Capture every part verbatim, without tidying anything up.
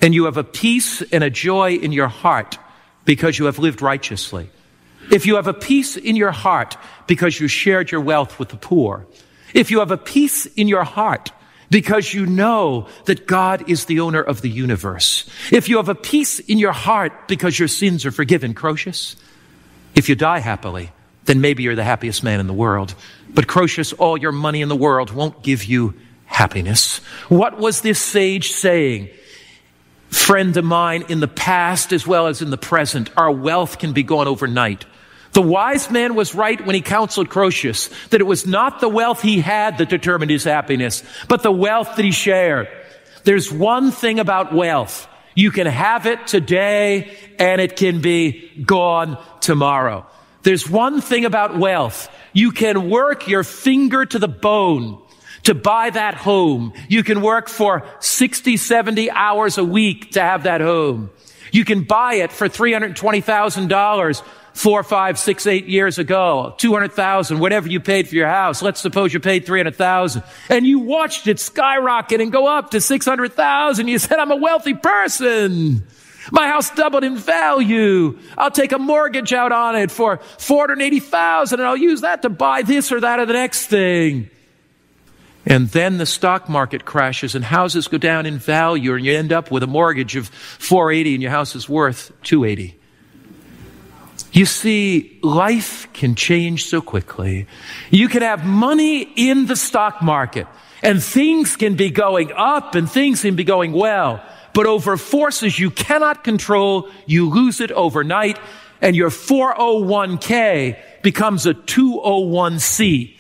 and you have a peace and a joy in your heart because you have lived righteously, if you have a peace in your heart because you shared your wealth with the poor, if you have a peace in your heart because you know that God is the owner of the universe, if you have a peace in your heart because your sins are forgiven, Croesus, if you die happily, then maybe you're the happiest man in the world. But Croesus, all your money in the world won't give you happiness. What was this sage saying? Friend of mine, in the past as well as in the present, our wealth can be gone overnight. The wise man was right when he counseled Croesus that it was not the wealth he had that determined his happiness, but the wealth that he shared. There's one thing about wealth. You can have it today and it can be gone tomorrow. There's one thing about wealth. You can work your finger to the bone to buy that home. You can work for sixty, seventy hours a week to have that home. You can buy it for three hundred twenty thousand dollars four, five, six, eight years ago, two hundred thousand dollars, whatever you paid for your house. Let's suppose you paid three hundred thousand dollars and you watched it skyrocket and go up to six hundred thousand dollars. You said, I'm a wealthy person. My house doubled in value. I'll take a mortgage out on it for four hundred eighty thousand dollars and I'll use that to buy this or that or the next thing. And then the stock market crashes and houses go down in value and you end up with a mortgage of four hundred eighty thousand dollars and your house is worth two hundred eighty thousand dollars. You see, life can change so quickly. You can have money in the stock market and things can be going up and things can be going well. But over forces you cannot control, you lose it overnight and your four oh one k becomes a two oh one c.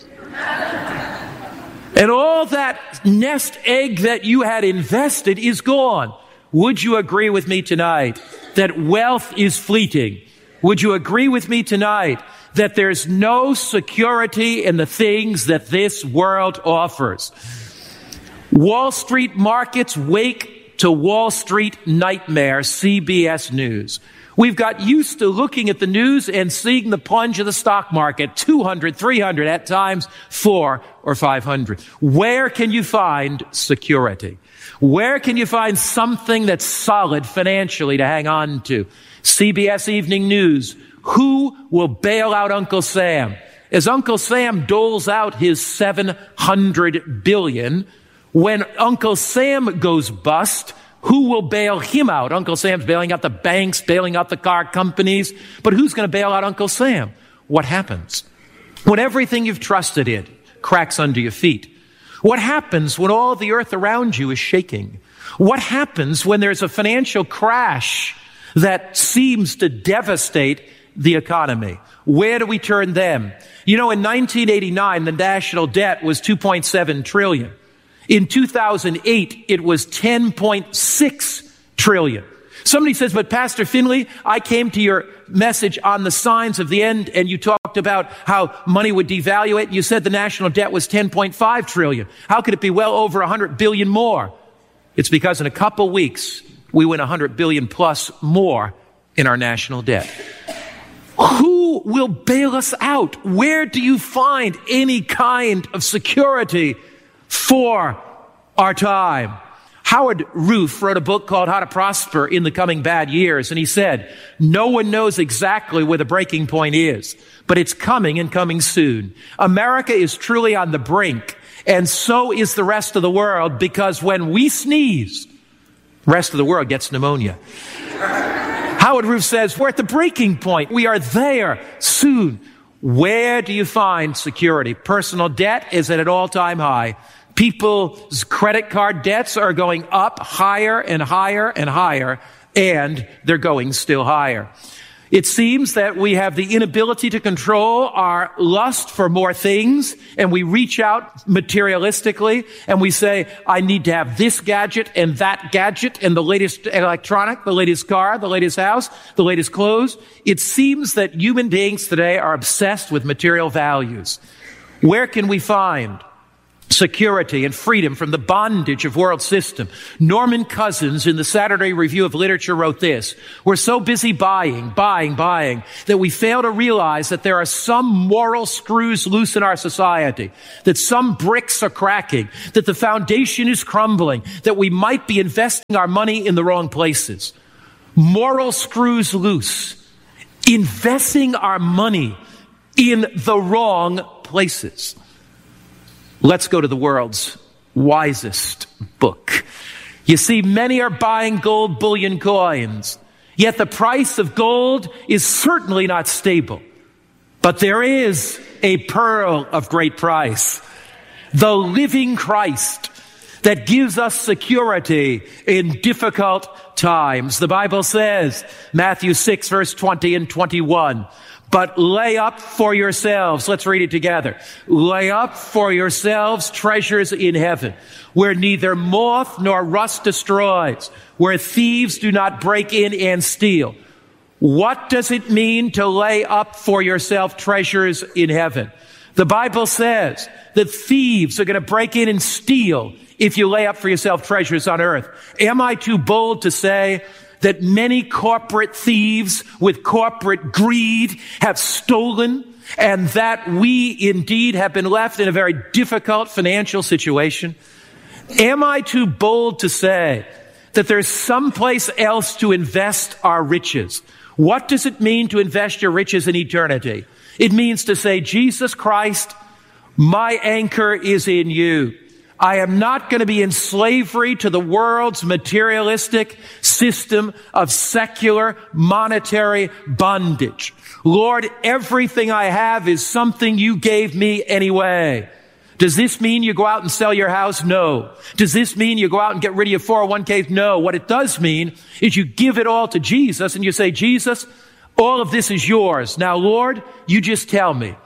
And all that nest egg that you had invested is gone. Would you agree with me tonight that wealth is fleeting? Would you agree with me tonight that there's no security in the things that this world offers? Wall Street markets wake to Wall Street nightmare, C B S News. We've got used to looking at the news and seeing the plunge of the stock market, two hundred, three hundred, at times four or five hundred. Where can you find security? Where can you find something that's solid financially to hang on to? C B S Evening News. Who will bail out Uncle Sam? As Uncle Sam doles out his seven hundred billion dollars, when Uncle Sam goes bust, who will bail him out? Uncle Sam's bailing out the banks, bailing out the car companies. But who's going to bail out Uncle Sam? What happens when everything you've trusted in cracks under your feet? What happens when all the earth around you is shaking? What happens when there's a financial crash that seems to devastate the economy? Where do we turn then? You know, in nineteen eighty-nine, the national debt was two point seven trillion dollars. In two thousand eight, it was ten point six trillion dollars. Somebody says, but Pastor Finley, I came to your message on the signs of the end and you talked about how money would devalue it. You said the national debt was ten point five trillion dollars. How could it be well over one hundred billion dollars more? It's because in a couple weeks, we went one hundred billion dollars plus more in our national debt. Who will bail us out? Where do you find any kind of security for our time? Howard Roof wrote a book called How to Prosper in the Coming Bad Years, and he said, no one knows exactly where the breaking point is, but it's coming and coming soon. America is truly on the brink, and so is the rest of the world, because when we sneeze, the rest of the world gets pneumonia. Howard Roof says, we're at the breaking point. We are there soon. Where do you find security? Personal debt is at an all-time high. People's credit card debts are going up higher and higher and higher, and they're going still higher. It seems that we have the inability to control our lust for more things, and we reach out materialistically, and we say, I need to have this gadget and that gadget and the latest electronic, the latest car, the latest house, the latest clothes. It seems that human beings today are obsessed with material values. Where can we find security and freedom from the bondage of world system. Norman Cousins in the Saturday Review of Literature wrote this: we're so busy buying, buying, buying that we fail to realize that there are some moral screws loose in our society, that some bricks are cracking, that the foundation is crumbling, that we might be investing our money in the wrong places. Moral screws loose. Investing our money in the wrong places. Let's go to the world's wisest book. You see, many are buying gold bullion coins, yet the price of gold is certainly not stable. But there is a pearl of great price, the living Christ that gives us security in difficult times. The Bible says, Matthew six, verse twenty and twenty-one, but lay up for yourselves, let's read it together. Lay up for yourselves treasures in heaven, where neither moth nor rust destroys, where thieves do not break in and steal. What does it mean to lay up for yourself treasures in heaven? The Bible says that thieves are going to break in and steal if you lay up for yourself treasures on earth. Am I too bold to say that many corporate thieves with corporate greed have stolen, and that we indeed have been left in a very difficult financial situation? Am I too bold to say that there's someplace else to invest our riches? What does it mean to invest your riches in eternity? It means to say, Jesus Christ, my anchor is in you. I am not going to be in slavery to the world's materialistic system of secular monetary bondage. Lord, everything I have is something you gave me anyway. Does this mean you go out and sell your house? No. Does this mean you go out and get rid of your four oh one k's? No. What it does mean is you give it all to Jesus and you say, Jesus, all of this is yours. Now, Lord, you just tell me,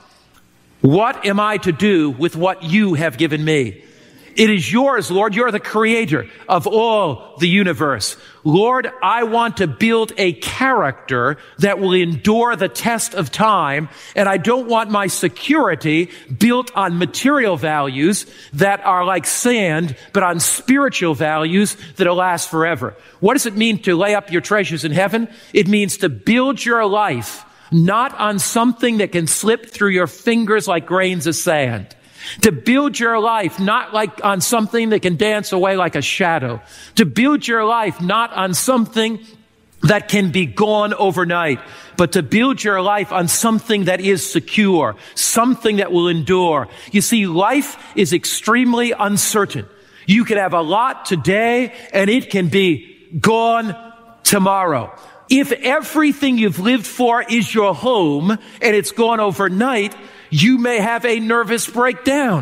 what am I to do with what you have given me? It is yours, Lord. You're the creator of all the universe. Lord, I want to build a character that will endure the test of time, and I don't want my security built on material values that are like sand, but on spiritual values that'll last forever. What does it mean to lay up your treasures in heaven? It means to build your life not on something that can slip through your fingers like grains of sand. To build your life not like on something that can dance away like a shadow. To build your life not on something that can be gone overnight, but to build your life on something that is secure, something that will endure. You see, life is extremely uncertain. You can have a lot today and it can be gone tomorrow. If everything you've lived for is your home and it's gone overnight, you may have a nervous breakdown.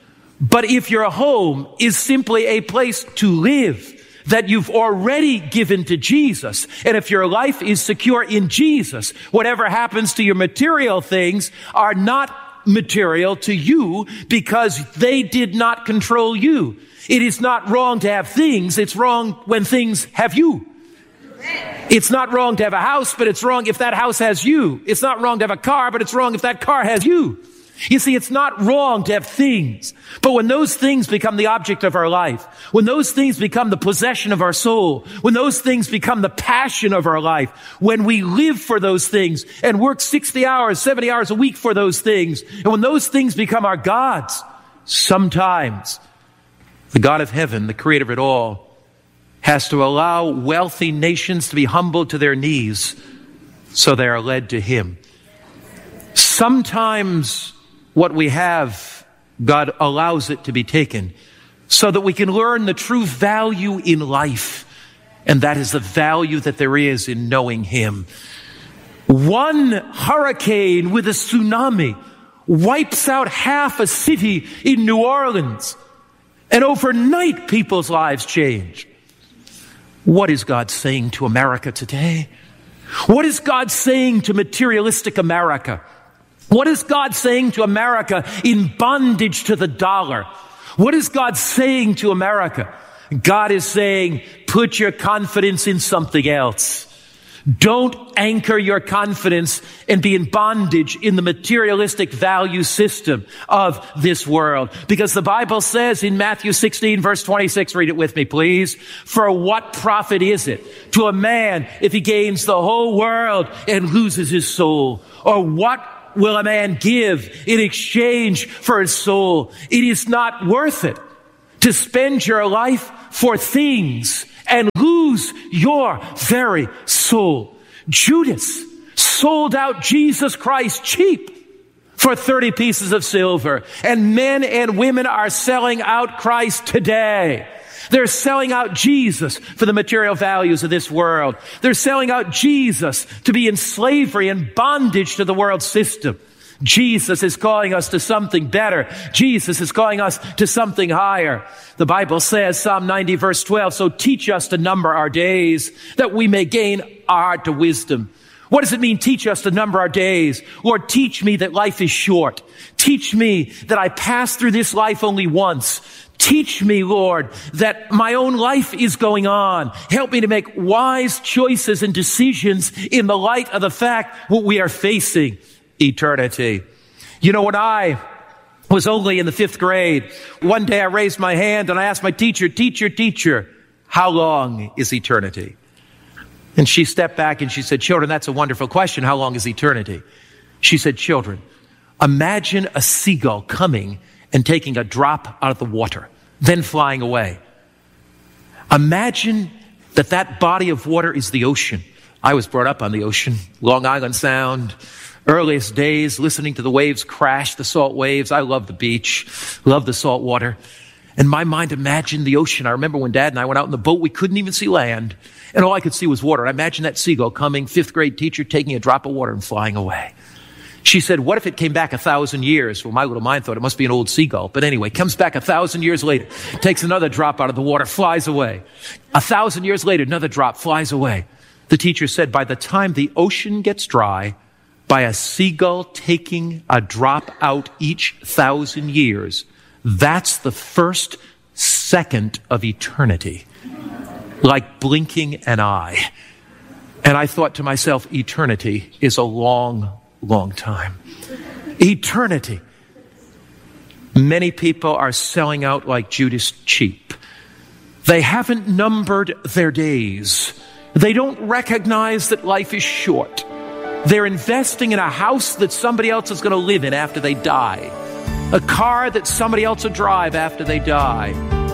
But if your home is simply a place to live that you've already given to Jesus, and if your life is secure in Jesus, whatever happens to your material things are not material to you because they did not control you. It is not wrong to have things. It's wrong when things have you. It's not wrong to have a house, but it's wrong if that house has you. It's not wrong to have a car, but it's wrong if that car has you. You see, it's not wrong to have things, but when those things become the object of our life, when those things become the possession of our soul, when those things become the passion of our life, when we live for those things and work sixty hours, seventy hours a week for those things, and when those things become our gods, sometimes the God of heaven, the creator of it all, has to allow wealthy nations to be humbled to their knees so they are led to him. Sometimes what we have, God allows it to be taken so that we can learn the true value in life, and that is the value that there is in knowing him. One hurricane with a tsunami wipes out half a city in New Orleans, and overnight people's lives change. What is God saying to America today? What is God saying to materialistic America? What is God saying to America in bondage to the dollar? What is God saying to America? God is saying, put your confidence in something else. Don't anchor your confidence and be in bondage in the materialistic value system of this world. Because the Bible says in Matthew sixteen, verse twenty-six, read it with me, please. For what profit is it to a man if he gains the whole world and loses his soul? Or what will a man give in exchange for his soul? It is not worth it to spend your life for things and lose your very soul. Judas sold out Jesus Christ cheap for thirty pieces of silver. And men and women are selling out Christ today. They're selling out Jesus for the material values of this world. They're selling out Jesus to be in slavery and bondage to the world system. Jesus is calling us to something better. Jesus is calling us to something higher. The Bible says, Psalm ninety, verse twelve, so teach us to number our days, that we may gain our heart to wisdom. What does it mean, teach us to number our days? Lord, teach me that life is short. Teach me that I pass through this life only once. Teach me, Lord, that my own life is going on. Help me to make wise choices and decisions in the light of the fact what we are facing, eternity. You know, when I was only in the fifth grade, one day I raised my hand and I asked my teacher, teacher, teacher, how long is eternity? And she stepped back and she said, children, that's a wonderful question. How long is eternity? She said, children, imagine a seagull coming and taking a drop out of the water, then flying away. Imagine that that body of water is the ocean. I was brought up on the ocean, Long Island Sound, earliest days, listening to the waves crash, the salt waves. I love the beach, love the salt water. And my mind imagined the ocean. I remember when Dad and I went out in the boat, we couldn't even see land. And all I could see was water. I imagined that seagull coming, fifth grade teacher taking a drop of water and flying away. She said, what if it came back a thousand years? Well, my little mind thought it must be an old seagull. But anyway, comes back a thousand years later, takes another drop out of the water, flies away. A thousand years later, another drop flies away. The teacher said, by the time the ocean gets dry, by a seagull taking a drop out each thousand years, that's the first second of eternity. Like blinking an eye. And I thought to myself, eternity is a long, long time. Eternity. Many people are selling out like Judas cheap. They haven't numbered their days. They don't recognize that life is short. They're investing in a house that somebody else is going to live in after they die. A car that somebody else will drive after they die.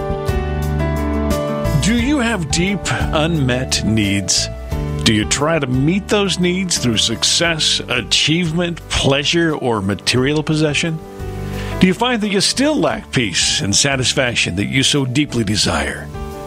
Do you have deep, unmet needs? Do you try to meet those needs through success, achievement, pleasure, or material possession? Do you find that you still lack peace and satisfaction that you so deeply desire?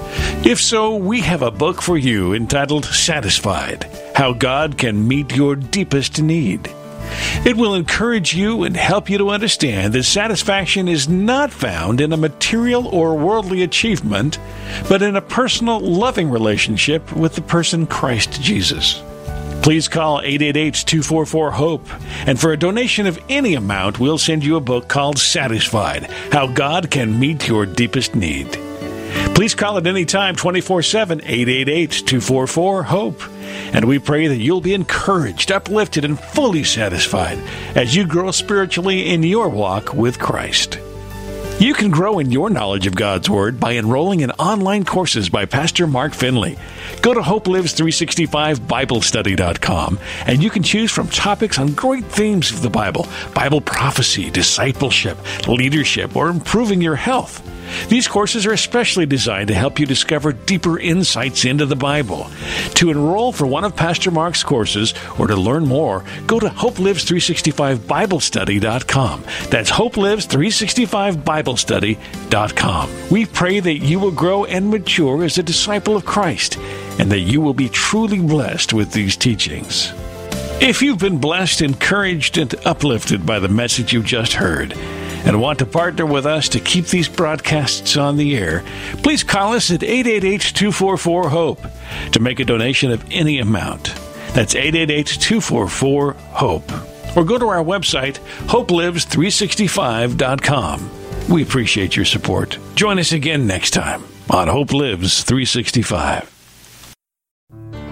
If so, we have a book for you entitled Satisfied: How God Can Meet Your Deepest Need. It will encourage you and help you to understand that satisfaction is not found in a material or worldly achievement, but in a personal, loving relationship with the person Christ Jesus. Please call eight eight eight, two four four, HOPE, and for a donation of any amount, we'll send you a book called Satisfied: How God Can Meet Your Deepest Need. Please call at any time, twenty-four seven, eight eight eight, two four four, HOPE. And we pray that you'll be encouraged, uplifted, and fully satisfied as you grow spiritually in your walk with Christ. You can grow in your knowledge of God's Word by enrolling in online courses by Pastor Mark Finley. Go to Hope Lives three sixty-five Bible Study dot com, and you can choose from topics on great themes of the Bible, Bible prophecy, discipleship, leadership, or improving your health. These courses are especially designed to help you discover deeper insights into the Bible. To enroll for one of Pastor Mark's courses or to learn more, go to Hope Lives three sixty-five Bible Study dot com. That's Hope Lives three sixty-five Bible Study dot com. We pray that you will grow and mature as a disciple of Christ, and that you will be truly blessed with these teachings. If you've been blessed, encouraged, and uplifted by the message you just heard, and want to partner with us to keep these broadcasts on the air, please call us at eight eight eight, two four four, HOPE to make a donation of any amount. That's eight eight eight, two four four, HOPE. Or go to our website, Hope Lives three sixty-five dot com. We appreciate your support. Join us again next time on Hope Lives three sixty-five.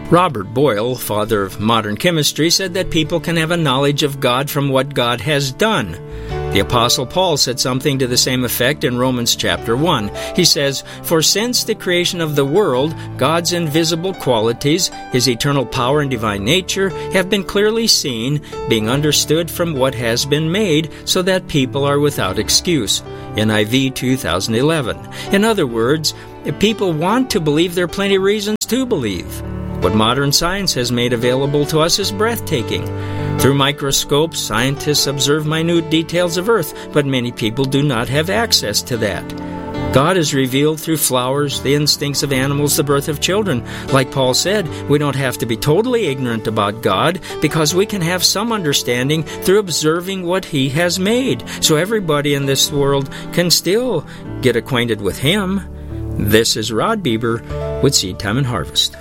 Robert Boyle, father of modern chemistry, said that people can have a knowledge of God from what God has done. The Apostle Paul said something to the same effect in Romans chapter one. He says, "For since the creation of the world, God's invisible qualities, His eternal power and divine nature, have been clearly seen, being understood from what has been made, so that people are without excuse." N I V two thousand eleven. In other words, if people want to believe, there are plenty of reasons to believe. What modern science has made available to us is breathtaking. Through microscopes, scientists observe minute details of Earth, but many people do not have access to that. God is revealed through flowers, the instincts of animals, the birth of children. Like Paul said, we don't have to be totally ignorant about God, because we can have some understanding through observing what He has made. So everybody in this world can still get acquainted with Him. This is Rod Bieber with Seed Time and Harvest.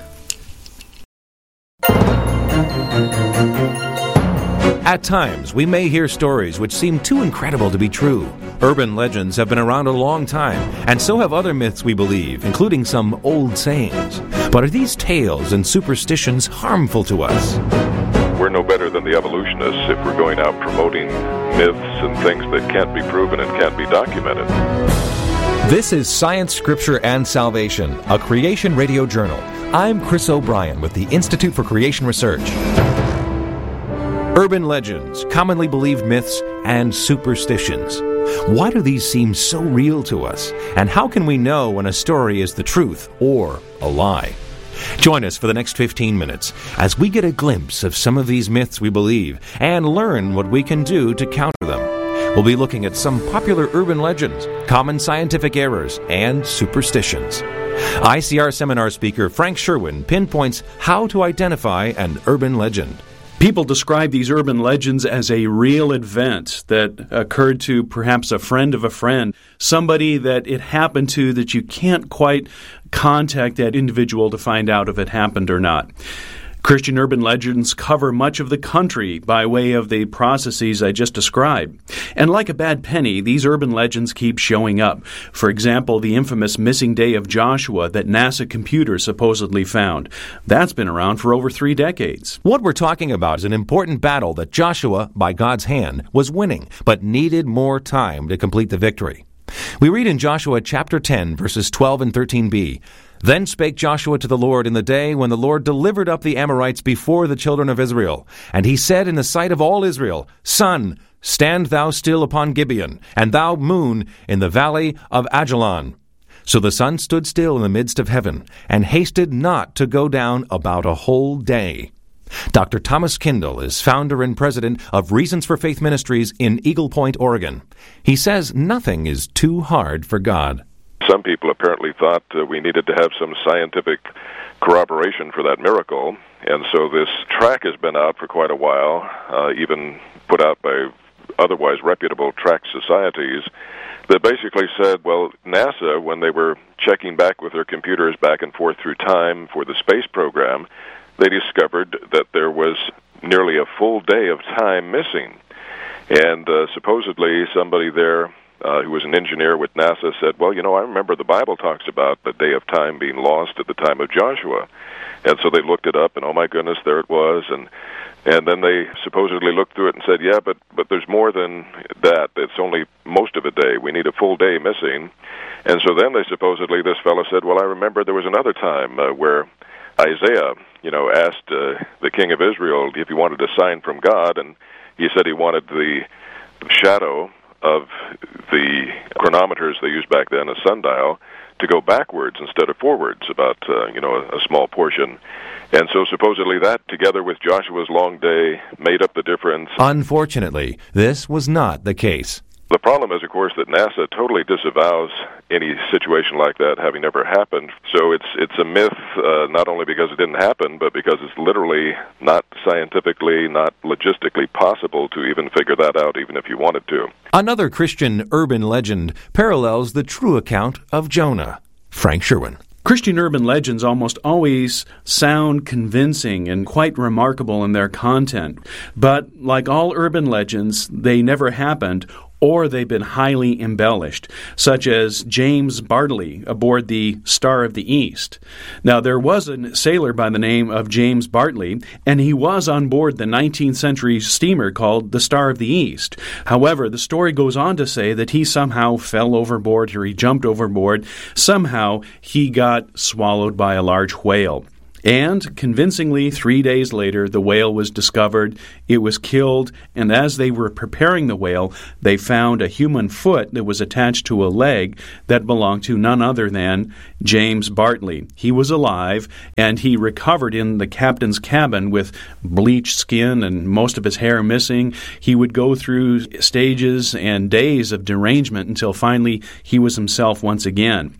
At times, we may hear stories which seem too incredible to be true. Urban legends have been around a long time, and so have other myths we believe, including some old sayings. But are these tales and superstitions harmful to us? We're no better than the evolutionists if we're going out promoting myths and things that can't be proven and can't be documented. This is Science, Scripture, and Salvation, a Creation Radio Journal. I'm Chris O'Brien with the Institute for Creation Research. Urban legends, commonly believed myths, and superstitions. Why do these seem so real to us? And how can we know when a story is the truth or a lie? Join us for the next fifteen minutes as we get a glimpse of some of these myths we believe and learn what we can do to counter them. We'll be looking at some popular urban legends, common scientific errors, and superstitions. I C R seminar speaker Frank Sherwin pinpoints how to identify an urban legend. People describe these urban legends as a real event that occurred to perhaps a friend of a friend, somebody that it happened to that you can't quite contact that individual to find out if it happened or not. Christian urban legends cover much of the country by way of the processes I just described. And like a bad penny, these urban legends keep showing up. For example, the infamous missing day of Joshua that NASA computers supposedly found. That's been around for over three decades. What we're talking about is an important battle that Joshua, by God's hand, was winning, but needed more time to complete the victory. We read in Joshua chapter ten, verses twelve and thirteen b, "Then spake Joshua to the Lord in the day when the Lord delivered up the Amorites before the children of Israel. And he said in the sight of all Israel, Sun, stand thou still upon Gibeon, and thou moon in the valley of Ajalon. So the sun stood still in the midst of heaven, and hasted not to go down about a whole day." Doctor Thomas Kindle is founder and president of Reasons for Faith Ministries in Eagle Point, Oregon. He says nothing is too hard for God. Some people apparently thought uh, we needed to have some scientific corroboration for that miracle, and so this track has been out for quite a while, uh, even put out by otherwise reputable track societies, that basically said, well, NASA, when they were checking back with their computers back and forth through time for the space program, they discovered that there was nearly a full day of time missing. And uh, supposedly somebody there uh, who was an engineer with NASA said, well, you know, I remember the Bible talks about the day of time being lost at the time of Joshua. And so they looked it up, and oh my goodness, there it was. And and then they supposedly looked through it and said, yeah, but, but there's more than that. It's only most of a day. We need a full day missing. And so then they supposedly, this fellow said, well, I remember there was another time uh, where Isaiah, you know, asked uh, the king of Israel if he wanted a sign from God, and he said he wanted the shadow of the chronometers they used back then, a sundial, to go backwards instead of forwards, about, uh, you know, a, a small portion. And so supposedly that, together with Joshua's long day, made up the difference. Unfortunately, this was not the case. The problem is, of course, that NASA totally disavows any situation like that having ever happened. So it's it's a myth, uh, not only because it didn't happen, but because it's literally not scientifically, not logistically possible to even figure that out, even if you wanted to. Another Christian urban legend parallels the true account of Jonah. Frank Sherwin. Christian urban legends almost always sound convincing and quite remarkable in their content. But like all urban legends, they never happened or they've been highly embellished, such as James Bartley aboard the Star of the East. Now, there was a sailor by the name of James Bartley, and he was on board the nineteenth century steamer called the Star of the East. However, the story goes on to say that he somehow fell overboard, or he jumped overboard. Somehow, he got swallowed by a large whale. And, convincingly, three days later, the whale was discovered, it was killed, and as they were preparing the whale, they found a human foot that was attached to a leg that belonged to none other than James Bartley. He was alive, and he recovered in the captain's cabin with bleached skin and most of his hair missing. He would go through stages and days of derangement until finally he was himself once again.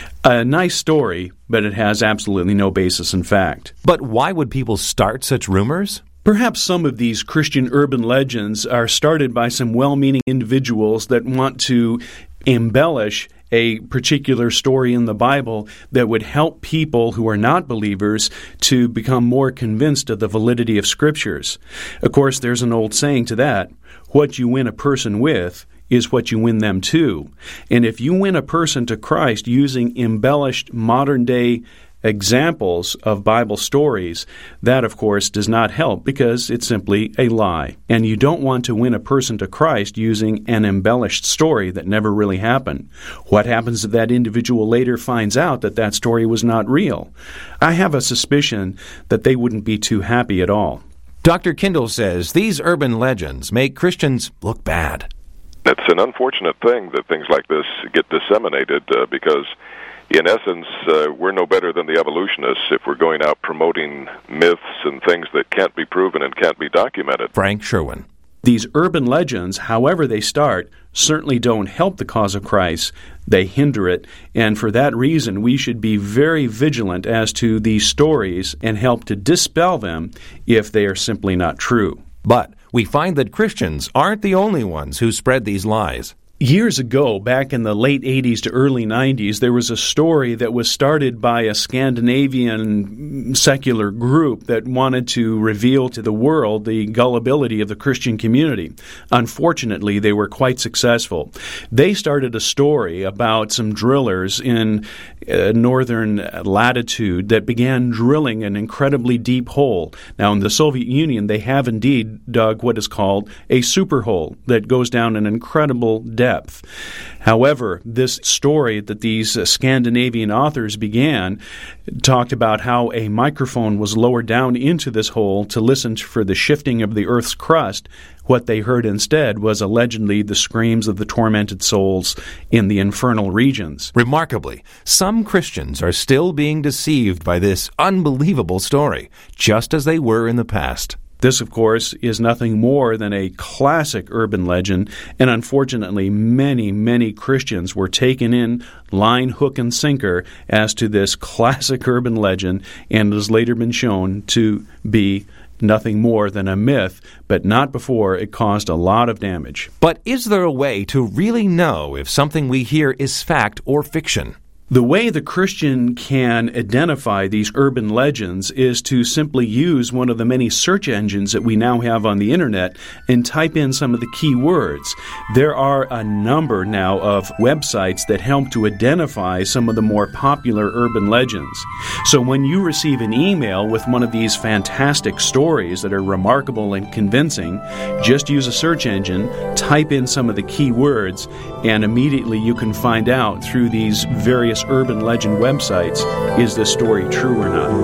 A nice story, but it has absolutely no basis in fact. But why would people start such rumors? Perhaps some of these Christian urban legends are started by some well-meaning individuals that want to embellish a particular story in the Bible that would help people who are not believers to become more convinced of the validity of Scriptures. Of course, there's an old saying to that: what you win a person with is what you win them to. And if you win a person to Christ using embellished modern-day examples of Bible stories, that, of course, does not help because it's simply a lie. And you don't want to win a person to Christ using an embellished story that never really happened. What happens if that individual later finds out that that story was not real? I have a suspicion that they wouldn't be too happy at all. Doctor Kindle says these urban legends make Christians look bad. It's an unfortunate thing that things like this get disseminated uh, because, in essence, uh, we're no better than the evolutionists if we're going out promoting myths and things that can't be proven and can't be documented. Frank Sherwin. These urban legends, however they start, certainly don't help the cause of Christ. They hinder it, and for that reason we should be very vigilant as to these stories and help to dispel them if they are simply not true. But we find that Christians aren't the only ones who spread these lies. Years ago, back in the late eighties to early nineties, there was a story that was started by a Scandinavian secular group that wanted to reveal to the world the gullibility of the Christian community. Unfortunately, they were quite successful. They started a story about some drillers in uh, northern latitude that began drilling an incredibly deep hole. Now, in the Soviet Union, they have indeed dug what is called a super hole that goes down an incredible depth. Depth. However, this story that these uh, Scandinavian authors began talked about how a microphone was lowered down into this hole to listen for the shifting of the Earth's crust. What they heard instead was allegedly the screams of the tormented souls in the infernal regions. Remarkably, some Christians are still being deceived by this unbelievable story, just as they were in the past. This, of course, is nothing more than a classic urban legend, and unfortunately many, many Christians were taken in line, hook, and sinker as to this classic urban legend, and has later been shown to be nothing more than a myth, but not before it caused a lot of damage. But is there a way to really know if something we hear is fact or fiction? The way the Christian can identify these urban legends is to simply use one of the many search engines that we now have on the internet and type in some of the key words. There are a number now of websites that help to identify some of the more popular urban legends. So when you receive an email with one of these fantastic stories that are remarkable and convincing, just use a search engine, type in some of the key words, and immediately you can find out through these various urban legend websites, is the story true or not?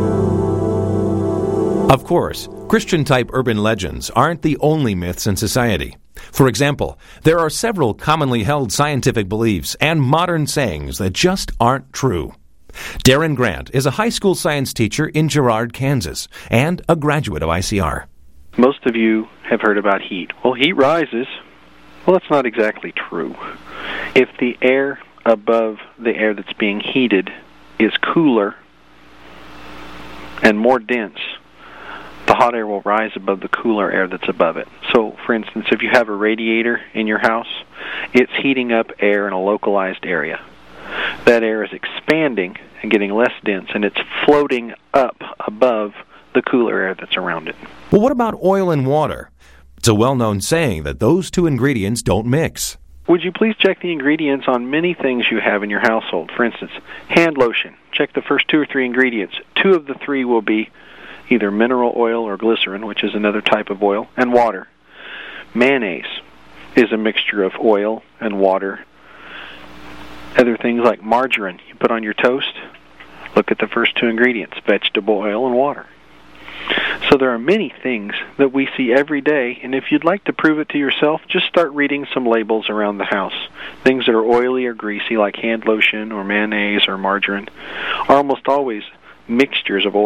Of course, Christian-type urban legends aren't the only myths in society. For example, there are several commonly held scientific beliefs and modern sayings that just aren't true. Darren Grant is a high school science teacher in Girard, Kansas, and a graduate of I C R. Most of you have heard about heat. Well, heat rises. Well, that's not exactly true. If the air above the air that's being heated is cooler and more dense, the hot air will rise above the cooler air that's above it. So, for instance, if you have a radiator in your house, it's heating up air in a localized area. That air is expanding and getting less dense, and it's floating up above the cooler air that's around it. Well, what about oil and water? It's a well-known saying that those two ingredients don't mix. would you please check the ingredients on many things you have in your household? For instance, hand lotion. Check the first two or three ingredients. Two of the three will be either mineral oil or glycerin, which is another type of oil, and water. Mayonnaise is a mixture of oil and water. Other things like margarine you put on your toast, look at the first two ingredients, vegetable oil and water. So there are many things that we see every day, and if you'd like to prove it to yourself, just start reading some labels around the house. Things that are oily or greasy, like hand lotion or mayonnaise or margarine, are almost always mixtures of oil